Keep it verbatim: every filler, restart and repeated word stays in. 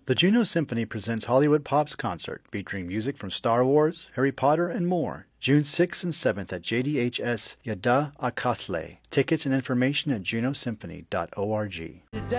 The Juno Symphony presents Hollywood Pops Concert, featuring music from Star Wars, Harry Potter, and more. June sixth and seventh at J D H S Yada Akatle. Tickets and information at juno symphony dot org.